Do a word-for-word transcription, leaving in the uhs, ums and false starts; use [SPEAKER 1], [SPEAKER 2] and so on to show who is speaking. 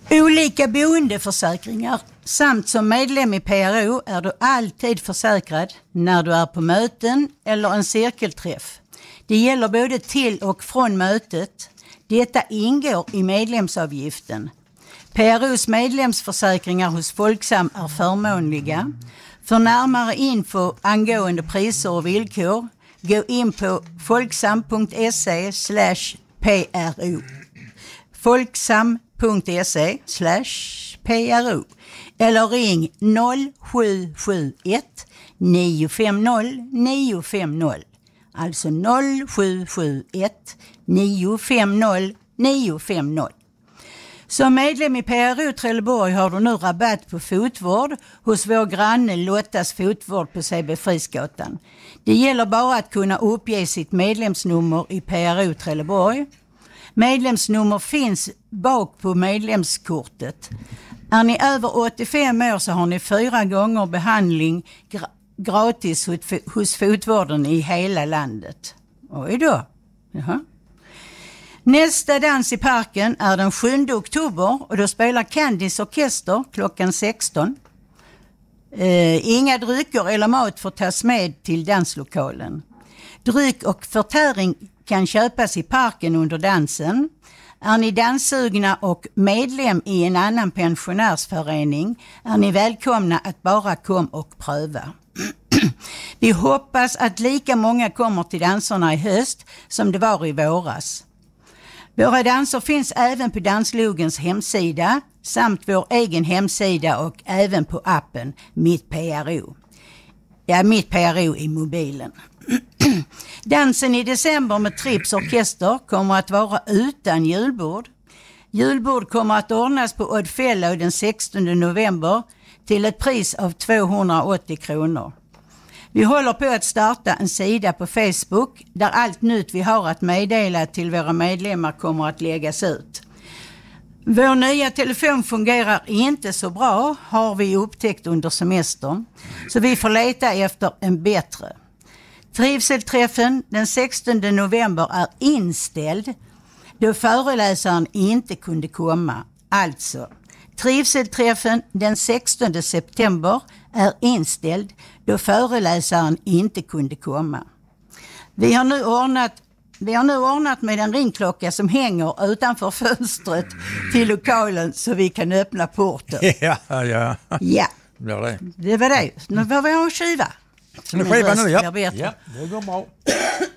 [SPEAKER 1] Olika boendeförsäkringar samt som medlem i P R O är du alltid försäkrad när du är på möten eller en cirkelträff. Det gäller både till och från mötet. Detta ingår i medlemsavgiften. P R O:s medlemsförsäkringar hos Folksam är förmånliga. För närmare info angående priser och villkor, gå in på folksam.se slash PRO. Folksam.se slash PRO eller ring noll sju sju ett nio fem noll nio fem noll. Alltså noll sju sju ett nio fem noll nio fem noll. Som medlem i P R O Trelleborg har du nu rabatt på fotvård hos vår granne Lottas fotvård på C B Frisgatan. Det gäller bara att kunna uppge sitt medlemsnummer i P R O Trelleborg. Medlemsnummer finns bak på medlemskortet. Är ni över åttiofem år så har ni fyra gånger behandling gra- gratis hos, hos fotvården i hela landet. Oj då. Jaha. Nästa dans i parken är den sjunde oktober och då spelar Candys orkester klockan sexton. Eh, inga drycker eller mat får tas med till danslokalen. Dryck och förtäring kan köpas i parken under dansen. Är ni danssugna och medlem i en annan pensionärsförening är ni välkomna att bara komma och pröva. Vi hoppas att lika många kommer till danserna i höst som det var i våras. Våra danser finns även på Danslogens hemsida samt vår egen hemsida och även på appen Mitt P R O. Ja, Mitt P R O i mobilen. Dansen i december med Trips orkester kommer att vara utan julbord. Julbord kommer att ordnas på Oddfellow den sextonde november till ett pris av tvåhundraåttio kronor. Vi håller på att starta en sida på Facebook där allt nytt vi har att meddela till våra medlemmar kommer att läggas ut. Vår nya telefon fungerar inte så bra, har vi upptäckt under semestern, så vi får leta efter en bättre. Trivselträffen den sextonde november är inställd då föreläsaren inte kunde komma. Alltså, trivselträffen den sextonde september är inställd då föreläsaren inte kunde komma. Vi har nu ordnat, vi har nu ordnat med en ringklocka som hänger utanför fönstret till lokalen så vi kan öppna porten.
[SPEAKER 2] Ja, ja.
[SPEAKER 1] Ja,
[SPEAKER 2] Det,
[SPEAKER 1] det var det. Nu var vi en skiva.
[SPEAKER 2] en skiva nu, ja.
[SPEAKER 1] Ja,
[SPEAKER 2] ja. Det går bra.